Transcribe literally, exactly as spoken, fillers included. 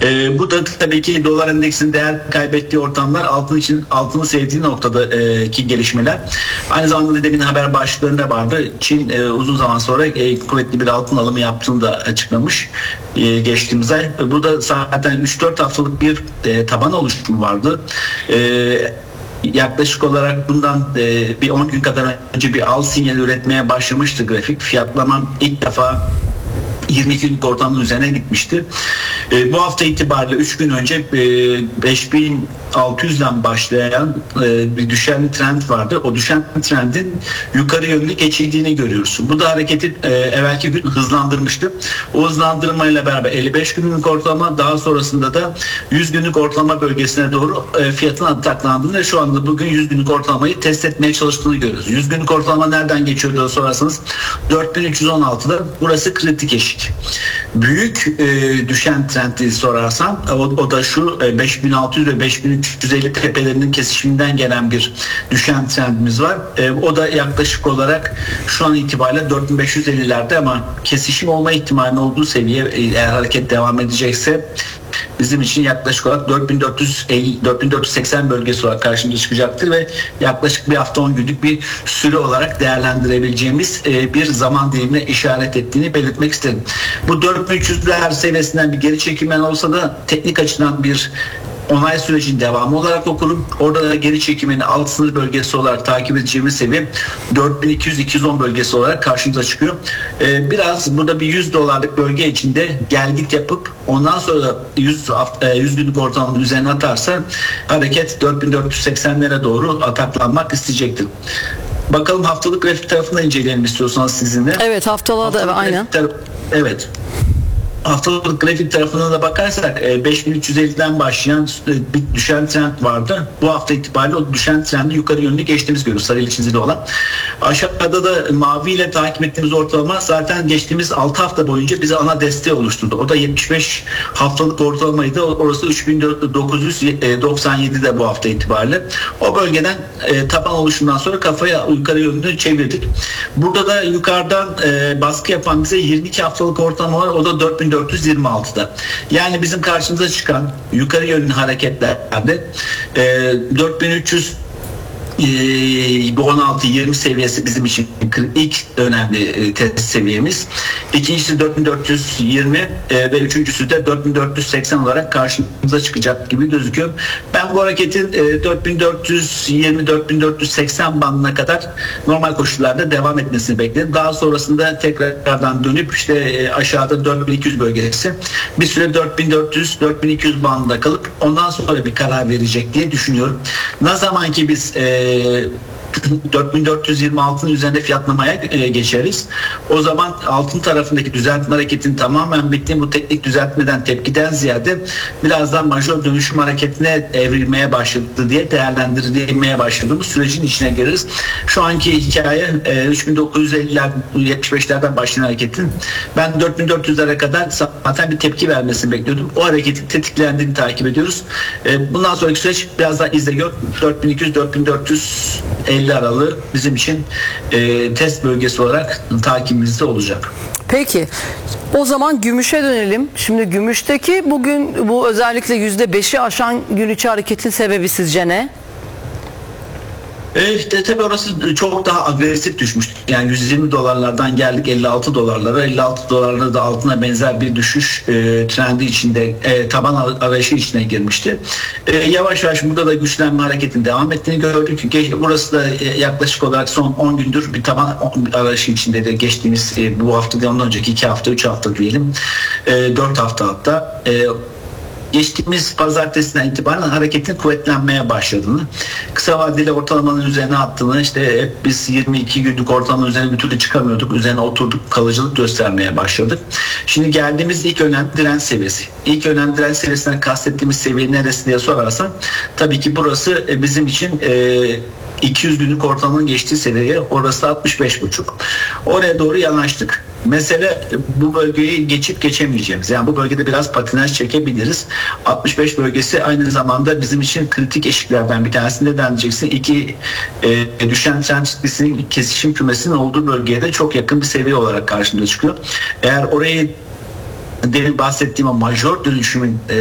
E, bu da tabii ki dolar endeksinin değer kaybettiği ortamlar, altın için altını sevdiği noktadaki gelişmeler. Aynı zamanda demin haber başlıklarında vardı. Çin e, uzun zaman sonra e, kuvvetli bir altın alımı yaptığını da açıklamış e, geçtiğimiz ay. Bu da zaten üç dört haftalık bir e, taban oluşumu vardı. E, Yaklaşık olarak bundan e, bir on gün kadar önce bir al sinyali üretmeye başlamıştı grafik. Fiyatlama ilk defa yirmi iki günlük ortalamanın üzerine gitmişti. E, bu hafta itibariyle üç gün önce e, beş bin altı yüzden başlayan e, bir düşen trend vardı. O düşen trendin yukarı yönlü geçildiğini görüyoruz. Bu da hareketi e, evvelki gün hızlandırmıştı. O hızlandırmayla beraber elli beş günlük ortalama, daha sonrasında da yüz günlük ortalama bölgesine doğru e, fiyatın ataklandığını ve şu anda bugün yüz günlük ortalamayı test etmeye çalıştığını görüyoruz. yüz günlük ortalama nereden geçiyor diye sorarsanız dört bin üç yüz on altıda, burası kritik eşik. Büyük e, düşen trendi sorarsan o, o da şu e, beş bin altı yüz ve beş bin üç yüz elli tepelerinin kesişiminden gelen bir düşen trendimiz var. E, o da yaklaşık olarak şu an itibariyle dört bin beş yüz ellilerde, ama kesişim olma ihtimalinin olduğu seviye, eğer hareket devam edecekse bizim için yaklaşık olarak dört bin dört yüz elli dört bin dört yüz seksen bölgesi olarak karşımıza çıkacaktır ve yaklaşık bir hafta on günlük bir süre olarak değerlendirebileceğimiz bir zaman dilimine işaret ettiğini belirtmek isterim. Bu dört bin üç yüzler seviyesinden bir geri çekilmen olsa da teknik açıdan bir onay sürecinin devamı olarak okurum. Orada da geri çekimini alt sınır bölgesi olarak takip edeceğimiz seviye dört bin iki yüz iki yüz on bölgesi olarak karşımıza çıkıyor. Ee, biraz burada bir yüz dolarlık bölge içinde gel git yapıp ondan sonra yüz, yüz günlük ortalamanın üzerine atarsa hareket dört bin dört yüz seksenlere doğru ataklanmak isteyecektir. Bakalım haftalık grafik tarafını inceleyelim istiyorsanız sizinle. Evet, haftalığa da aynen. Taraf, evet. Haftalık grafik tarafına da bakarsak beş bin üç yüz elliden başlayan bir düşen trend vardı. Bu hafta itibariyle o düşen trendi yukarı yönlü geçtiğimiz görüyoruz, sarıyla çizili olan. Aşağıda da maviyle takip ettiğimiz ortalama zaten geçtiğimiz altı hafta boyunca bize ana desteği oluşturdu. O da yetmiş beş haftalık ortalamaydı. Orası üç bin dokuz yüz doksan yedi'de bu hafta itibariyle. O bölgeden e, taban oluşundan sonra kafaya yukarı yönlü çevirdik. Burada da yukarıdan e, baskı yapan bize yirmi iki haftalık ortalama var. O da dört bin dört yüz yirmi altı'da. Yani bizim karşımıza çıkan yukarı yönlü hareketlerde e, dört bin üç yüz on altı yirmi seviyesi bizim için ilk önemli test seviyemiz. İkincisi dört bin dört yüz yirmi ve üçüncüsü de dört bin dört yüz seksen olarak karşımıza çıkacak gibi gözüküyor. Ben bu hareketin dört bin dört yüz yirmi dört bin dört yüz seksen bandına kadar normal koşullarda devam etmesini bekledim. Daha sonrasında tekrardan dönüp işte aşağıda dört bin iki yüz bölgesi bir süre dört bin dört yüz dört bin iki yüz bandında kalıp ondan sonra bir karar verecek diye düşünüyorum. Ne zaman ki biz e, dört bin dört yüz yirmi altı'nın üzerinde fiyatlamaya geçeriz. O zaman altın tarafındaki düzeltme hareketinin tamamen bittiği, bu teknik düzeltmeden, tepkiden ziyade birazdan majör dönüşüm hareketine evrilmeye başladı diye değerlendirilmeye başladığımız sürecin içine gireriz. Şu anki hikaye üç bin dokuz yüz elli'ler yetmiş beş'lerden başlayan hareketin ben dört bin dört yüz'lere kadar zaten bir tepki vermesini bekliyordum. O hareketin tetiklendiğini takip ediyoruz. Bundan sonraki süreç biraz daha izle gör. dört bin iki yüz dört bin dört yüz elli aralığı bizim için e, test bölgesi olarak takibimizde olacak. Peki. O zaman gümüşe dönelim. Şimdi gümüşteki bugün bu özellikle yüzde beş'i aşan gün içi hareketin sebebi sizce ne? Evet, tabii orası çok daha agresif düşmüştü. Yani yüz yirmi dolarlardan geldik elli altı dolarlara. elli altı dolarlarda da altına benzer bir düşüş e, trendi içinde, e, taban arayışı içine girmişti. E, yavaş yavaş burada da güçlenme hareketin devam ettiğini gördük. Burası da e, yaklaşık olarak son on gündür bir taban arayışı içinde de geçtiğimiz e, bu hafta değil, ondan önceki iki hafta, üç hafta diyelim. E, dört hafta hatta. E, Geçtiğimiz pazartesinden itibaren hareketin kuvvetlenmeye başladığını, kısa vadeli ortalamanın üzerine attığını, işte hep biz yirmi iki günlük ortalamanın üzerine bir türlü çıkamıyorduk. Üzerine oturduk, kalıcılık göstermeye başladık. Şimdi geldiğimiz ilk önemli direnç seviyesi. İlk önemli direnç seviyesinden kastettiğimiz seviye neresi diye sorarsan, tabii ki burası bizim için iki yüz günlük ortalamanın geçtiği seviye, orası altmış beş buçuk. Oraya doğru yanaştık. Mesele bu bölgeyi geçip geçemeyeceğimiz. Yani bu bölgede biraz patinaj çekebiliriz. altmış beş bölgesi aynı zamanda bizim için kritik eşiklerden bir tanesi. Neden diyeceksin? İki e, düşen trend çizgisinin kesişim kümesinin olduğu bölgeye de çok yakın bir seviye olarak karşımıza çıkıyor. Eğer orayı demin bahsettiğim o majör dönüşümün e,